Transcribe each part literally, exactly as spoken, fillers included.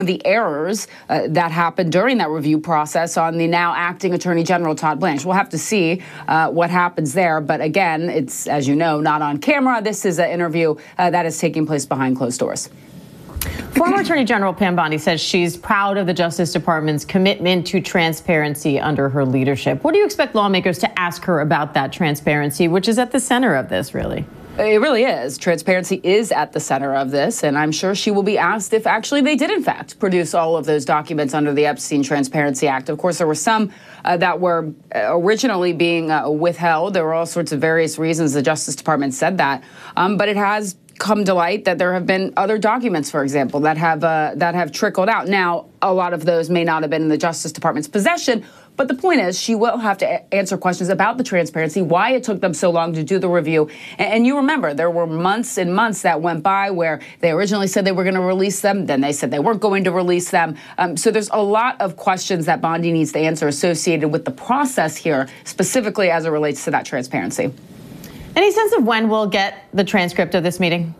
the errors uh, that happened during that review process on the now acting Attorney General Todd Blanche. We'll have to see uh, what happens there. But again, it's, as you know, not on camera. This is an interview uh, that is taking place behind closed doors. Former Attorney General Pam Bondi says she's proud of the Justice Department's commitment to transparency under her leadership. What do you expect lawmakers to ask her about that transparency, which is at the center of this, really? It really is. Transparency is at the center of this, and I'm sure she will be asked if actually they did, in fact, produce all of those documents under the Epstein Transparency Act. Of course, there were some uh, that were originally being uh, withheld. There were all sorts of various reasons the Justice Department said that, um, but it has come to light that there have been other documents, for example, that have uh, that have trickled out. Now, a lot of those may not have been in the Justice Department's possession, but the point is she will have to a- answer questions about the transparency, why it took them so long to do the review. And, and you remember, there were months and months that went by where they originally said they were going to release them, then they said they weren't going to release them. Um, so there's a lot of questions that Bondi needs to answer associated with the process here, specifically as it relates to that transparency. Any sense of when we'll get the transcript of this meeting?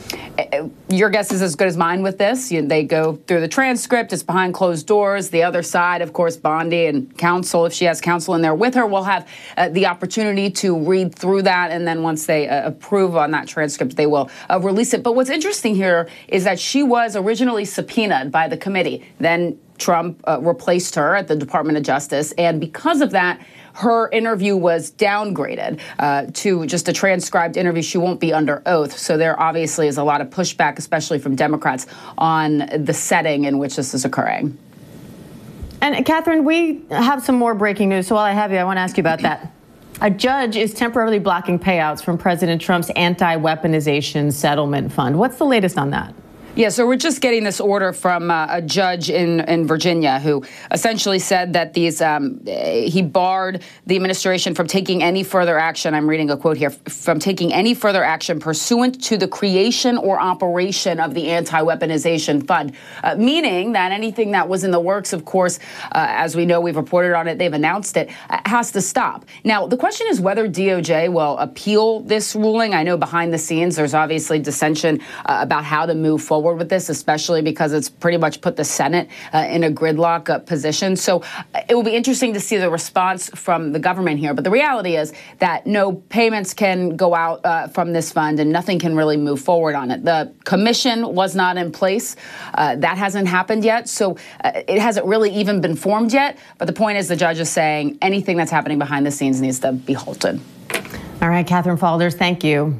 Your guess is as good as mine with this. You, they go through the transcript. It's behind closed doors. The other side, of course, Bondi and counsel, if she has counsel in there with her, will have uh, the opportunity to read through that. And then once they uh, approve on that transcript, they will uh, release it. But what's interesting here is that she was originally subpoenaed by the committee. Then Trump uh, replaced her at the Department of Justice. And because of that, her interview was downgraded uh, to just a transcribed interview. She won't be under oath. So there obviously is a lot of pushback, especially from Democrats, on the setting in which this is occurring. And Catherine, we have some more breaking news. So while I have you, I want to ask you about that. A judge is temporarily blocking payouts from President Trump's anti-weaponization settlement fund. What's the latest on that? Yeah, so we're just getting this order from uh, a judge in, in Virginia who essentially said that these um, he barred the administration from taking any further action. I'm reading a quote here, from taking any further action pursuant to the creation or operation of the anti-weaponization fund, uh, meaning that anything that was in the works, of course, uh, as we know, we've reported on it, they've announced it, uh, has to stop. Now, the question is whether D O J will appeal this ruling. I know behind the scenes there's obviously dissension uh, about how to move forward with this, especially because it's pretty much put the Senate uh, in a gridlock uh, position. So uh, it will be interesting to see the response from the government here. But the reality is that no payments can go out uh, from this fund and nothing can really move forward on it. The commission was not in place. Uh, that hasn't happened yet. So uh, it hasn't really even been formed yet. But the point is the judge is saying anything that's happening behind the scenes needs to be halted. All right, Catherine Faulders, thank you.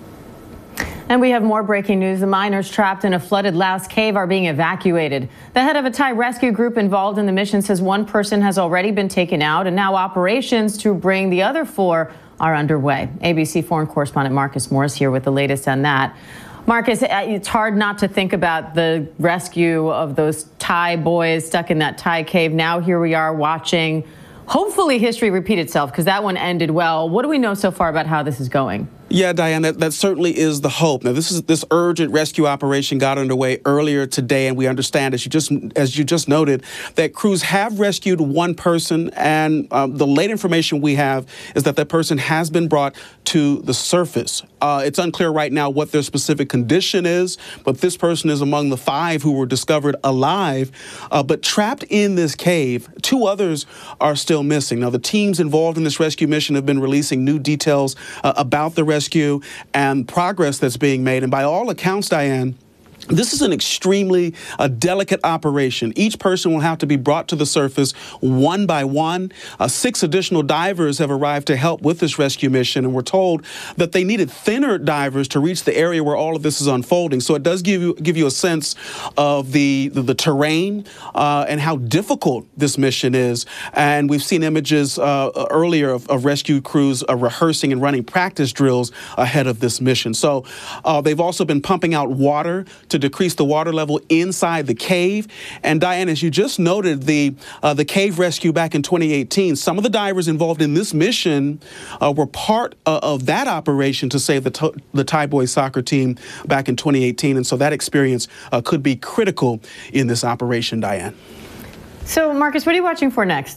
And we have more breaking news. The miners trapped in a flooded Laos cave are being evacuated. The head of a Thai rescue group involved in the mission says one person has already been taken out, and now operations to bring the other four are underway. A B C foreign correspondent Marcus Morris here with the latest on that. Marcus, it's hard not to think about the rescue of those Thai boys stuck in that Thai cave. Now here we are watching, hopefully history repeat itself, because that one ended well. What do we know so far about how this is going? Yeah, Diane, that, that certainly is the hope. Now, this is this urgent rescue operation got underway earlier today, and we understand, as you just as you just noted, that crews have rescued one person, and um, the late information we have is that that person has been brought to the surface. Uh, it's unclear right now what their specific condition is, but this person is among the five who were discovered alive, uh, but trapped in this cave. Two others are still missing. Now, the teams involved in this rescue mission have been releasing new details uh, about the rescue and progress that's being made. And by all accounts, Diane, this is an extremely uh, delicate operation. Each person will have to be brought to the surface one by one. Uh, six additional divers have arrived to help with this rescue mission, and we're told that they needed thinner divers to reach the area where all of this is unfolding. So it does give you give you a sense of the the, the terrain uh, and how difficult this mission is. And we've seen images uh, earlier of, of rescue crews uh, rehearsing and running practice drills ahead of this mission. So uh, they've also been pumping out water to decrease the water level inside the cave. And Diane, as you just noted, the uh, the cave rescue back in twenty eighteen, some of the divers involved in this mission uh, were part uh, of that operation to save the, the Thai boys soccer team back in twenty eighteen. And so that experience uh, could be critical in this operation, Diane. So, Marcus, what are you watching for next?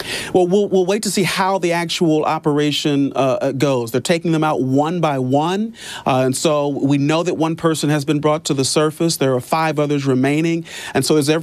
Well, we'll we'll wait to see how the actual operation uh, goes. They're taking them out one by one, uh, and so we know that one person has been brought to the surface. There are five others remaining, and so there's every